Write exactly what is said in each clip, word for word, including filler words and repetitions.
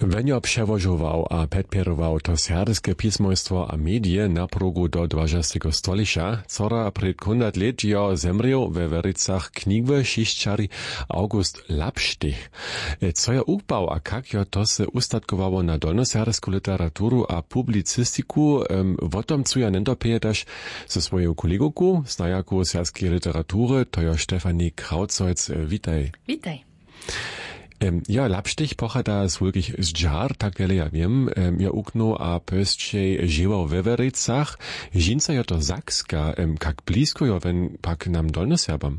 Wenjo przewożował a podpierował to serbskie pismojstwo a medie na progu do dwudziestego stolicza, cora przed kundat lat jo zemriał we Werycach knigwy šiščari August Lapštych. Co ja ukbał, a kak jo to se ustatkowało na dolnoserbsku literaturu a publicystiku, um, o tom co ja nendopejedaš ze swojej kolegoku, znajaku serbskiej literatury, to jo Stefanie Krautzolz. Witaj. Witaj. Um, ja, Lapštych pochada z wirklich z dżar, tak wiele ja wiem. Um, ja uknu a pöstczej żywał we Werycach. Żinca jo to Zakska, um, kak blisko jo wen pak nam dolnoserbam?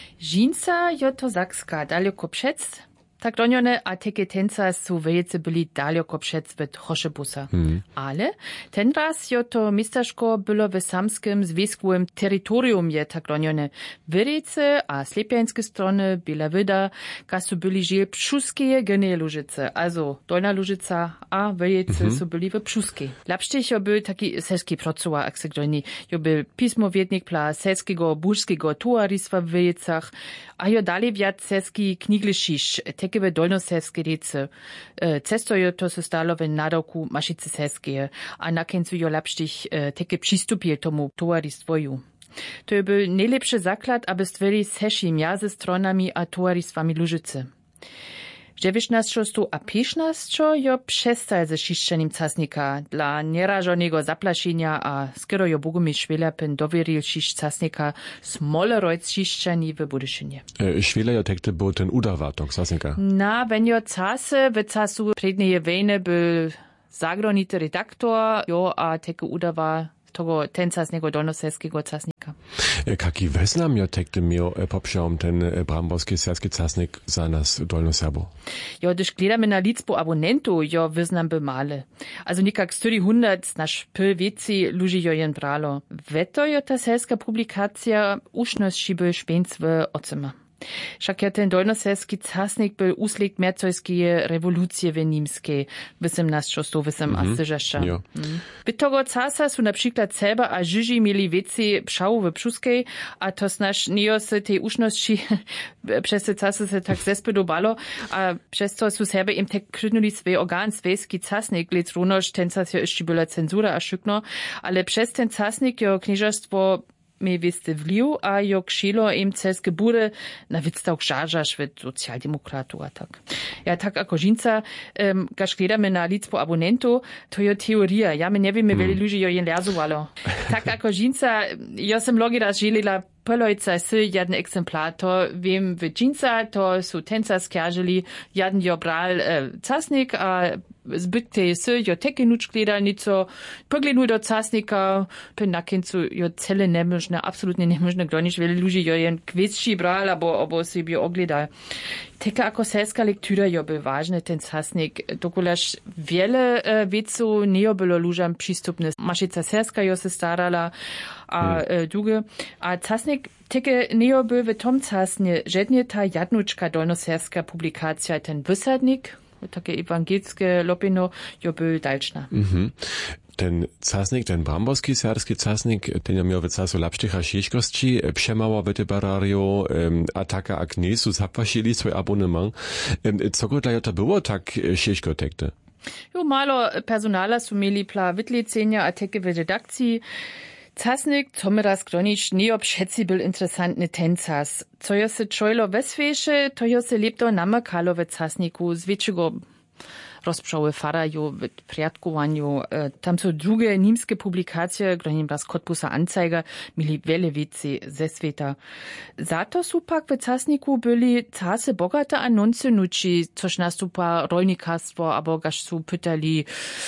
Żinca jo to Zakska, daleko przed. Tak donione, a teke tenca su wejece byli daleko przed w Choszebusa. Hmm. Ale ten raz jo to miasteczko było w samskim związkowym terytorium je tak donione. Wejece a slepiańskie strony bila wyda, kasu byli żyli przuskie genie Lużyce, also Dolna Lużyca a wejece hmm. su byli w przuskie. Lapštych jo był taki selski procuła, jak se gdoni. Jo był pismowiednik pla selskiego, burzskiego towarzystwa w wejecach, a jo dalej wiat selski kniglišiš, tekewe dolnoserbskie rece. Cesto jo to se stalo w nadawku Maszyce Serskie, a na końcu jo Lapštych teke przystupil tomu towarzystwoju. To je był najlepszy zaklad, aby stworili seši między stronami a towarzystwami Lużycy. dziewiętnastu a piętnastu jo przestal ze šiščanim casnika dla nierażonego zaplaszenia, a skoro jo Bogumil Švelapin dowieril šiš casnika smolerojc šiščani w Budyszynie. E, Švela jo tekte był ten udawatok casnika. Na, wenn jo case, w casu predneje wejne był zagronity redaktor, jo a teke udawa tego tenca z niego dolnoserskiego casnika. Kaki wesnam jo tekte miał poprzałam ten bramborski serski casnik za nas dolnoserbo? Jo, gdyż gledamy na liczbu abonentu, jo wyznam by male. Also nikak czterysta nasz pyl wieci ludzi jo jen bralo. Weto jo ta serska publikacja uszności by szpięc w ocema. Však ja ten dolnoserski casnik byl úslik mercojskie rewolucje w Nimskiej w osiemnastym stuleciu a syżeszcza. By tego casa su na przykład selber a Żyži mieli wieci pszału w Pruskiej, a to znasz nie se tej uszności przez te casy se tak zespodobalo, a przez to su selber im tak krydnuli swój organ, swojski casnik, lec runoż ten cas jo jeszcze była cenzura a szykno, ale przez ten casnik jo knieżerstwo mi wiste wliw, a jo kšilo im celske bude na відстав žažaš v socialdemokratu a tak. Ja tak ako žinca, um, kaž gledame na liczbu abonentu, to jo teorija. Ja me ne viem, mm. veli ľudí jo jen lerzovalo. Tak ako žinca, jo sem logi raz želila Polojca sy jeden exemplar, to wiem w dżinca, to su tenca skjažili, jeden jo bral e, casnik, a zbyt te sy jo teke nuč gledal, nico poglenu do casnika, pe na koncu jo cele nemožne, absolutnie nemožne, gloniš veli ľudí jo jen kvetsči bral, abo, abo si bi ogledal. Teke ako selska lektura jo by ważny ten casnik, dokulaž wiele e, vecu nie bylo lužam přistupne. Maszyca Serska jo se starala, a hmm. e, druge, a casnik teke nie by w tom casnie żednie ta jadnuczka dolnoserska publikacja, ten wysadnik, takie ewangelskie lopino, jo by dalszna. Mhm. Ten casnik, ten bramborski serbski casnik, ten ja miał w casu Lapštycha šiškosti, przemała w tebarario, um, a taka ak nie su zapłacili swój abonement. Um, co go dla to było tak šiško tekte? Jo, malo personala su mieli pla wytlecenia, a teke w redakcji. Casnik, co my raz gronič, nie obšeci byl interesantny ten cas. Co jo se čojlo ve sveše, to jo se lepto namakalo v casniku z většego rozpřały faraju, w priatkowaniu. Tam są drugie nimskie publikacje, gronim raz Cottbuser Anzeiger, mieli wiele wieci ze sveta. Za to su pak w casniku byli casy bogate anonce nuči, což nastupa rolnikarstwo, abo gaž su pytali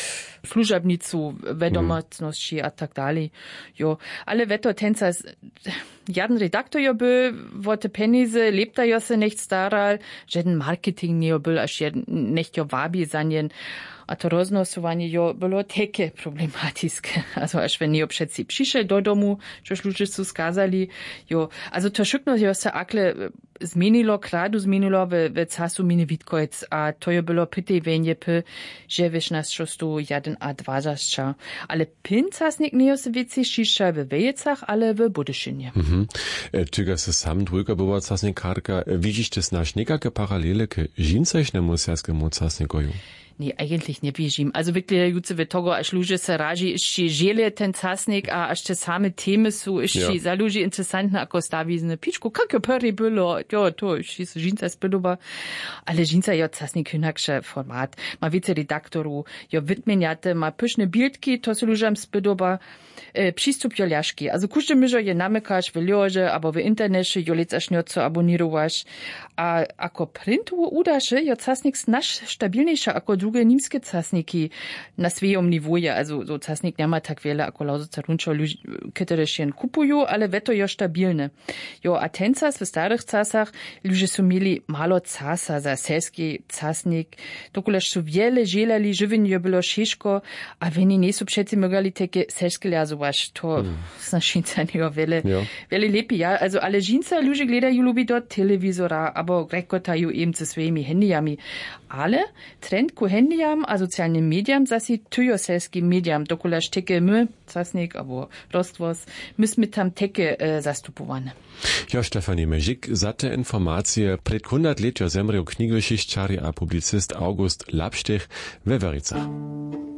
služebnicu, vedomocnosti hmm. a tak dalej. Jo. Ale veto tenca, jeden redaktor jo byl, vo te penize, lepta jo se nech staral, žeden marketing nie jo byl, až jeden nech jo vabi za njen. A to roznosovanie jo bylo teke problematiske. Also až wenn jo přeci přišel do domu, čož ludzie su skazali, jo. Also to šukno jo se akle zmenilo, kradu zmenilo v, v casu mini Witkojc, a to jo bylo pytej venje p, že v šestnastym jeden a dwadzieścia. Ale pin casnik nie jo se wieci šišča w Wejecach, ale w Budyszynie. Mhm. Tyga se sam dwójka była casnikarka. Widzisz też nasz niekake paralele k žincašnemu serskemu casnikoju? Nee, eigentlich nie wiežim. Also wirklich jutze we togo, až luže se raži, išči žele ten casnik, a až te same teme su, išči ja. za luži interesantne, ako stavizne pičku, kakio prvi bilo, jo, to, išči su žinca spilova, ale žinca jo casnik hinakše format. Ma vice redaktoru, jo vidmenjate, ma pyšne bildki, to su lužam spilova, e, przystup jo ljaszki. Also kušte myžo je namekaš v ljože, abo v interneše, jo lec až njoco abonirovaš, a ako printu udaše, jo casnik snaž stabilniejsza, ako drugie niemskie casniki na swojom niwoje, also so casnik nie ma tak wiele, ako lauzoca runčo, które się kupują, ale weto jo stabilne. Jo, a ten cas w starych casach ludzie su mieli malo casa za selski casnik, dokuleż su wiele żelali, żywienie było ciężko, a wenn nie su przecie mogali takie selskie lazować, to hmm. znaczynca nie o wiele, ja. wiele lepiej, ja. Also ale żinca ludzie gledają lubi do telewizora, abo rekotają im ze swoimi handyjami, ale trend ku handyjam a socjalnym mediam zasi tujo selskim mediam, dokuleż teke my, casnik, abo rostwos, myśmy tam teke e, zastupowane. Ja, Stefanie Mežik, za te informacje pred hundert let jo zemrel knjigošiščar a publicist August Lapštych we Wericach.